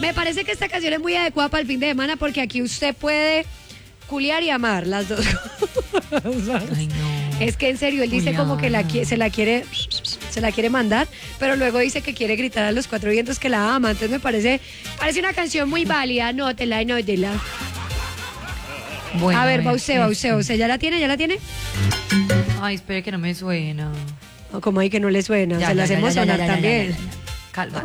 Me parece que esta canción es muy adecuada para el fin de semana porque aquí usted puede culiar y amar las dos cosas. Ay, no. Es que en serio, él dice como que se la quiere mandar, pero luego dice que quiere gritar a los cuatro vientos que la ama. Entonces me parece una canción muy válida. Nótela y nótela. Bueno, A ver, va usted. ¿Ya la tiene? Ay, espere que no me suena. O como hay que no le suena. Ya, se la ya, hacemos ya, sonar ya, también. ya. Calma.